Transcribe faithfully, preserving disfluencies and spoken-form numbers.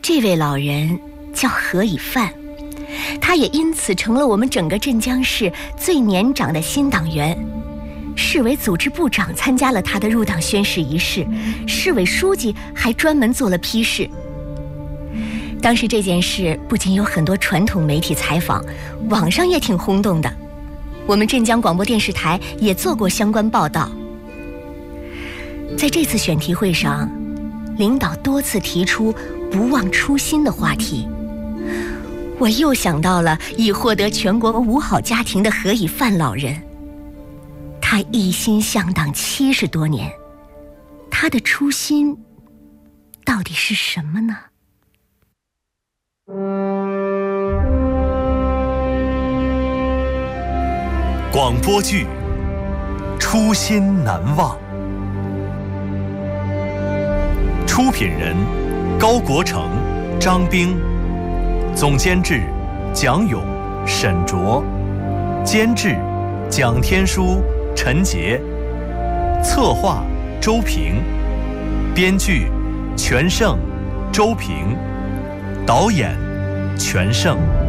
这位老人叫何以范，他也因此成了我们整个镇江市最年长的新党员。市委组织部长参加了他的入党宣誓仪式，市委书记还专门做了批示。当时这件事不仅有很多传统媒体采访，网上也挺轰动的，我们镇江广播电视台也做过相关报道。在这次选题会上，领导多次提出不忘初心的话题，我又想到了已获得全国五好家庭的何以范老人。他一心向党七十多年，他的初心到底是什么呢？ 广播剧《初心难忘》，出品人高国成、张冰，总监制蒋勇、沈卓，监制蒋天书、陈杰，策划周平，编剧全胜、周平，导演全胜。